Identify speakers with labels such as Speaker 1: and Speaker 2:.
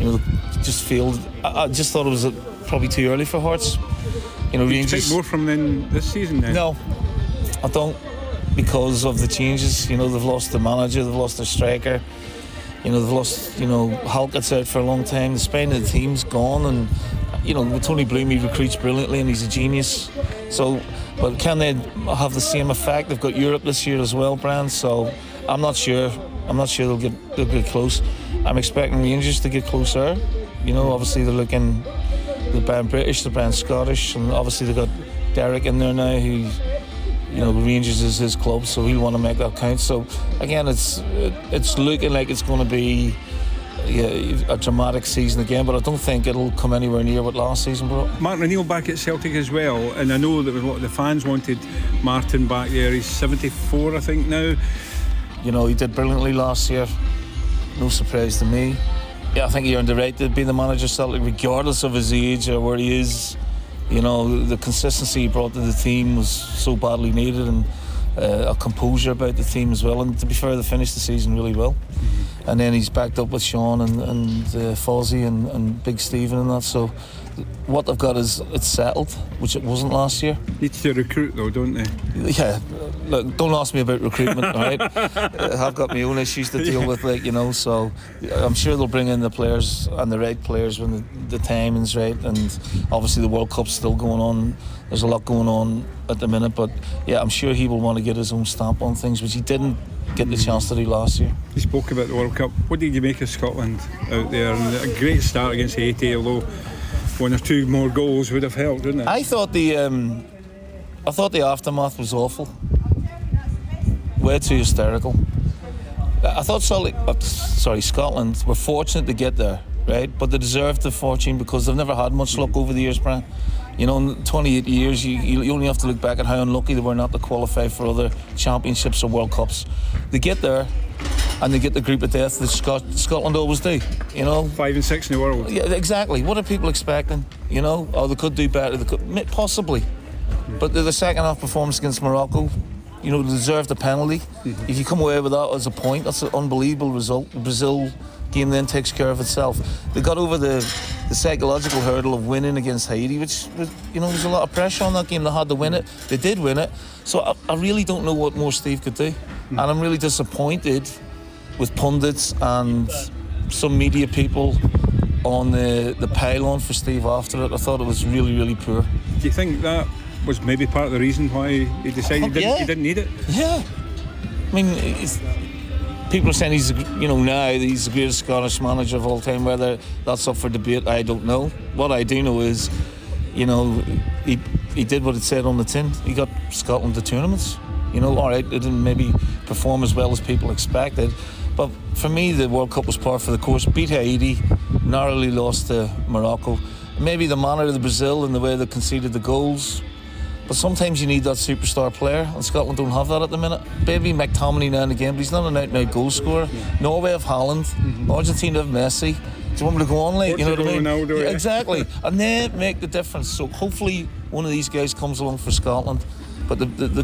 Speaker 1: just failed. I just thought it was probably too early for Hearts.
Speaker 2: Do you
Speaker 1: Rangers.
Speaker 2: expect more from them this season then?
Speaker 1: No, I don't, because of the changes. They've lost the manager, they've lost their striker. They've lost. Halkett's out for a long time. The spine of the team's gone, and with Tony Bloom, he recruits brilliantly and he's a genius. So, but can they have the same effect? They've got Europe this year as well, Brian. So I'm not sure. They'll get close. I'm expecting Rangers to get closer. Obviously they're playing British, they're playing Scottish, and obviously they've got Derek in there now who, Rangers is his club, so he'll want to make that count. So again, it's looking like it's going to be a dramatic season again, but I don't think it'll come anywhere near what last season brought.
Speaker 2: Martin O'Neill back at Celtic as well, and I know that was what the fans wanted Martin back there. He's 74, I think, now.
Speaker 1: He did brilliantly last year. No surprise to me. I think he earned the right to be the manager of Celtic, regardless of his age or where he is. The consistency he brought to the team was so badly needed, and a composure about the team as well. And to be fair, they finished the season really well. And then he's backed up with Sean and Fozzie and Big Stephen and that. So what they've got is it's settled, which it wasn't last year.
Speaker 2: Needs to recruit though, don't they?
Speaker 1: Yeah. Look, don't ask me about recruitment, all right? I've got my own issues to deal with, so I'm sure they'll bring in the players and the right players when the timing's right. And obviously the World Cup's still going on. There's a lot going on at the minute, but yeah, I'm sure he will want to get his own stamp on things, which he didn't get the chance to do last year.
Speaker 2: He spoke about the World Cup. What did you make of Scotland out there? And a great start against Haiti, although one or two more goals would have helped, didn't it?
Speaker 1: I thought the aftermath was awful. Way too hysterical. I thought Scotland were fortunate to get there, right? But they deserved the fortune because they've never had much luck over the years, Brian. In 28 years, you only have to look back at how unlucky they were not to qualify for other championships or World Cups. They get there, and they get the group of death that Scotland always do.
Speaker 2: 5 and 6 in the world.
Speaker 1: Yeah, exactly. What are people expecting? They could do better. They could possibly, but the second half performance against Morocco, they deserved the penalty. If you come away with that as a point, that's an unbelievable result. The Brazil game then takes care of itself. They got over the psychological hurdle of winning against Haiti, which was, there's a lot of pressure on that game. They had to win it. They did win it. So I really don't know what more Steve could do. And I'm really disappointed with pundits and some media people on the pylon for Steve after it. I thought it was really, really poor.
Speaker 2: Do you think that was maybe part of the reason why he decided he didn't need it?
Speaker 1: Yeah. I mean, people are saying he's the greatest Scottish manager of all time. Whether that's up for debate, I don't know. What I do know is, he did what it said on the tin. He got Scotland to tournaments. All right, it didn't maybe perform as well as people expected, but for me, the World Cup was par for the course. Beat Haiti, narrowly lost to Morocco. Maybe the manner of the Brazil and the way they conceded the goals. But sometimes you need that superstar player, and Scotland don't have that at the minute. Maybe McTominay now and again, but he's not an out-and-out goal scorer. Norway have Haaland, Argentina have Messi. Do you want me to go on, like? You know what I mean?
Speaker 2: Ronaldo,
Speaker 1: yeah, exactly. And they make the difference. So hopefully one of these guys comes along for Scotland. But the